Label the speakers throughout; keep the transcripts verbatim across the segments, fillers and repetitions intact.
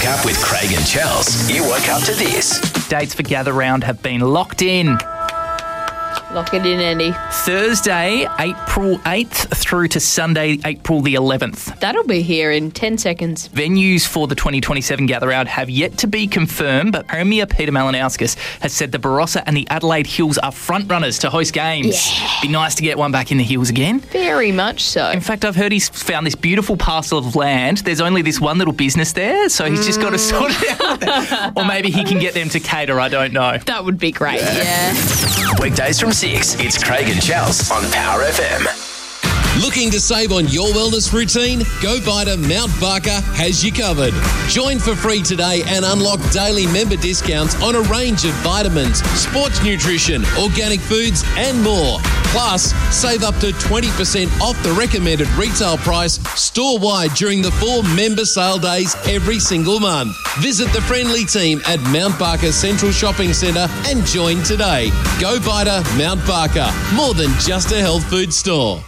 Speaker 1: up with Craig and Chels. You woke up to this.
Speaker 2: Dates for Gather Round have been locked in.
Speaker 3: Lock it in, Andy.
Speaker 2: Thursday, April eighth through to Sunday, April the eleventh.
Speaker 3: That'll be here in ten seconds.
Speaker 2: Venues for the twenty twenty-seven Gather Round have yet to be confirmed, but Premier Peter Malinauskas has said the Barossa and the Adelaide Hills are front runners to host games.
Speaker 3: Yeah.
Speaker 2: Be nice to get one back in the hills again.
Speaker 3: Very much so.
Speaker 2: In fact, I've heard he's found this beautiful parcel of land. There's only this one little business there, so he's mm. just got to sort it out. Or maybe he can get them to cater, I don't know.
Speaker 3: That would be great, yeah.
Speaker 1: Weekdays from six, it's Craig and Chels on Power F M.
Speaker 4: Looking to save on your wellness routine? Go Biter Mount Barker has you covered. Join for free today and unlock daily member discounts on a range of vitamins, sports nutrition, organic foods and more. Plus, save up to twenty percent off the recommended retail price store-wide during the four member sale days every single month. Visit the friendly team at Mount Barker Central Shopping Centre and join today. Go Biter Mount Barker, more than just a health food store.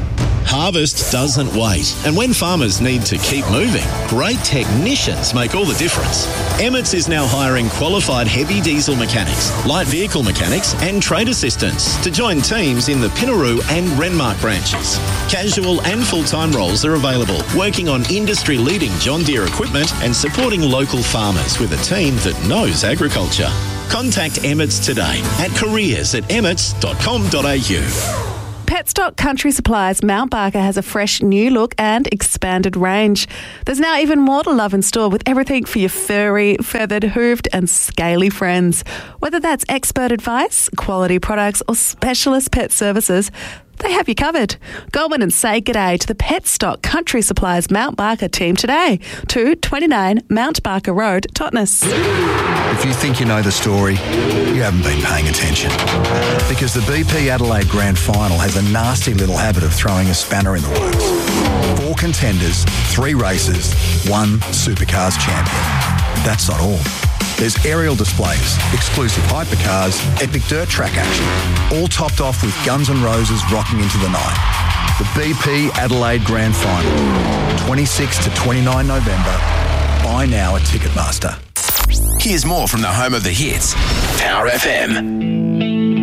Speaker 5: Harvest doesn't wait, and when farmers need to keep moving, great technicians make all the difference. Emmett's is now hiring qualified heavy diesel mechanics, light vehicle mechanics and trade assistants to join teams in the Pinaroo and Renmark branches. Casual and full-time roles are available, working on industry-leading John Deere equipment and supporting local farmers with a team that knows agriculture. Contact Emmett's today at careers at emmets dot com dot a u.
Speaker 6: Petstock Country Supplies Mount Barker has a fresh new look and expanded range. There's now even more to love in store with everything for your furry, feathered, hooved and scaly friends. Whether that's expert advice, quality products or specialist pet services, they have you covered. Go in and say g'day to the Petstock Country Supplies Mount Barker team today. two twenty-nine Mount Barker Road, Totnes.
Speaker 7: If you think you know the story, you haven't been paying attention. Because the B P Adelaide Grand Final has a nasty little habit of throwing a spanner in the works. Four contenders, three races, one Supercars champion. That's not all. There's aerial displays, exclusive hypercars, epic dirt track action, all topped off with Guns N' Roses rocking into the night. The B P Adelaide Grand Final, twenty-sixth to twenty-ninth November. Buy now at Ticketmaster.
Speaker 1: Here's more from the home of the hits, Power F M.